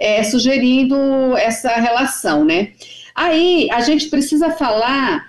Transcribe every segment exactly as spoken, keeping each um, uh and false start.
é, sugerindo essa relação, né? Aí a gente precisa falar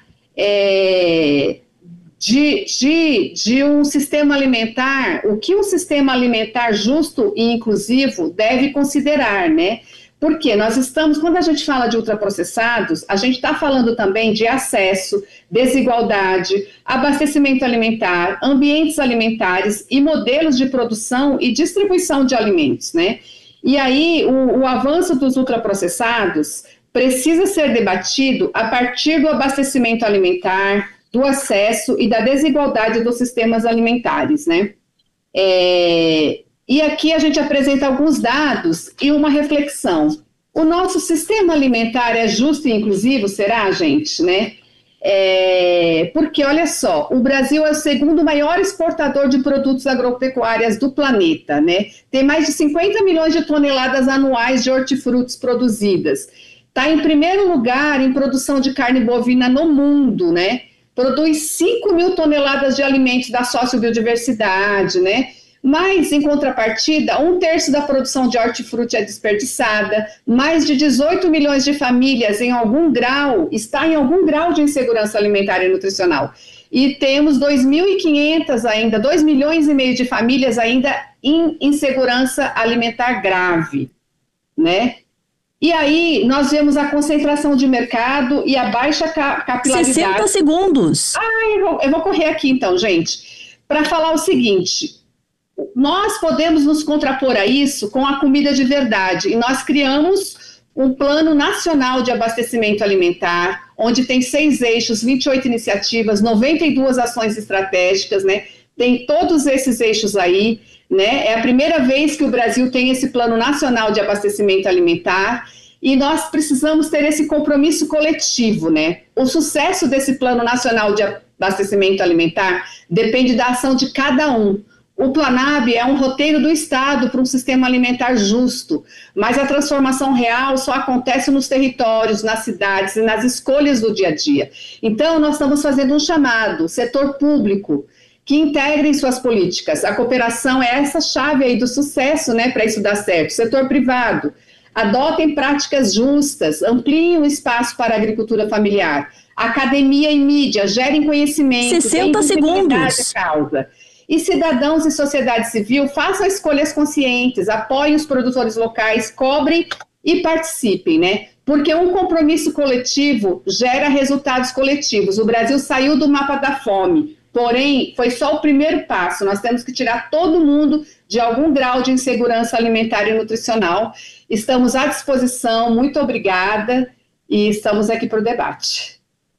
é, de, de, de um sistema alimentar, o que um sistema alimentar justo e inclusivo deve considerar, né? Porque nós estamos, quando a gente fala de ultraprocessados, a gente está falando também de acesso, desigualdade, abastecimento alimentar, ambientes alimentares e modelos de produção e distribuição de alimentos, né? E aí, o, o avanço dos ultraprocessados precisa ser debatido a partir do abastecimento alimentar, do acesso e da desigualdade dos sistemas alimentares, né? É... E aqui a gente apresenta alguns dados e uma reflexão. O nosso sistema alimentar é justo e inclusivo, será, gente? Né? É, porque, olha só, o Brasil é o segundo maior exportador de produtos agropecuários do planeta, né? Tem mais de cinquenta milhões de toneladas anuais de hortifrutos produzidas. Está em primeiro lugar em produção de carne bovina no mundo, né? Produz cinco mil toneladas de alimentos da sociobiodiversidade, né? Mas, em contrapartida, um terço da produção de hortifruti é desperdiçada, mais de dezoito milhões de famílias em algum grau, está em algum grau de insegurança alimentar e nutricional. E temos dois mil e quinhentas ainda, dois milhões e meio de famílias ainda em insegurança alimentar grave, né? E aí, nós vemos a concentração de mercado e a baixa capilaridade. sessenta segundos. Ah, eu vou, eu vou correr aqui então, gente, para falar o seguinte... Nós podemos nos contrapor a isso com a comida de verdade, e nós criamos um plano nacional de abastecimento alimentar, onde tem seis eixos, vinte e oito iniciativas, noventa e duas ações estratégicas, né? Tem todos esses eixos aí, né? É a primeira vez que o Brasil tem esse plano nacional de abastecimento alimentar, e nós precisamos ter esse compromisso coletivo, né? O sucesso desse plano nacional de abastecimento alimentar depende da ação de cada um. O Planab é um roteiro do Estado para um sistema alimentar justo, mas a transformação real só acontece nos territórios, nas cidades e nas escolhas do dia a dia. Então, nós estamos fazendo um chamado, setor público, que integrem suas políticas. A cooperação é essa chave aí do sucesso, né, para isso dar certo. Setor privado, adotem práticas justas, ampliem o espaço para a agricultura familiar. Academia e mídia, gerem conhecimento. sessenta segundos. Causa. E cidadãos e sociedade civil façam escolhas conscientes, apoiem os produtores locais, cobrem e participem, né? Porque um compromisso coletivo gera resultados coletivos. O Brasil saiu do mapa da fome, porém, foi só o primeiro passo. Nós temos que tirar todo mundo de algum grau de insegurança alimentar e nutricional. Estamos à disposição, muito obrigada, e estamos aqui para o debate.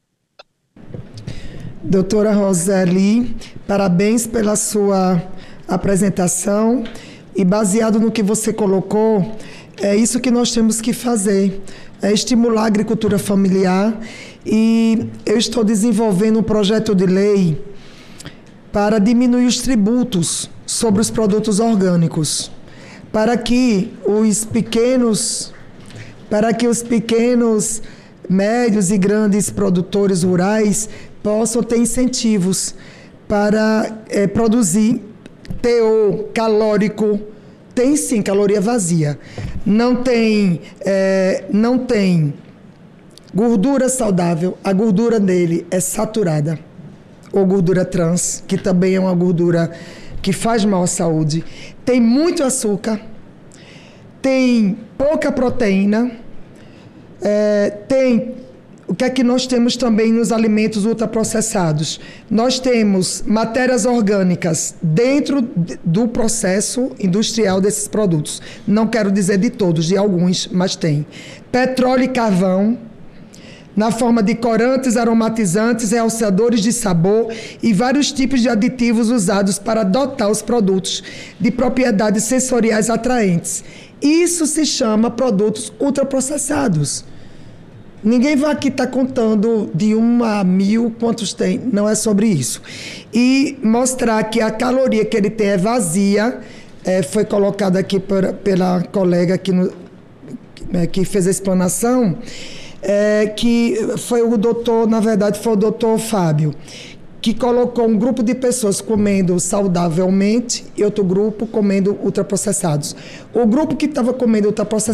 Doutora Roseli, parabéns pela sua apresentação, e baseado no que você colocou, é isso que nós temos que fazer, é estimular a agricultura familiar, e eu estou desenvolvendo um projeto de lei para diminuir os tributos sobre os produtos orgânicos, para que os pequenos, para que os pequenos, médios e grandes produtores rurais possam ter incentivos para é, produzir teor calórico. Tem sim caloria vazia, não tem, é, não tem gordura saudável, a gordura dele é saturada, ou gordura trans, que também é uma gordura que faz mal à saúde. Tem muito açúcar, tem pouca proteína, é, tem... O que é que nós temos também nos alimentos ultraprocessados? Nós temos matérias orgânicas dentro do processo industrial desses produtos. Não quero dizer de todos, de alguns, mas tem. Petróleo e carvão, na forma de corantes, aromatizantes, realçadores de sabor e vários tipos de aditivos usados para dotar os produtos de propriedades sensoriais atraentes. Isso se chama produtos ultraprocessados. Ninguém vai aqui estar tá contando de um a mil quantos tem, não é sobre isso. E mostrar que a caloria que ele tem é vazia, é, foi colocada aqui por, pela colega que, no, é, que fez a explanação, é, que foi o doutor, na verdade foi o doutor Fábio, que colocou um grupo de pessoas comendo saudavelmente e outro grupo comendo ultraprocessados. O grupo que estava comendo ultraprocessados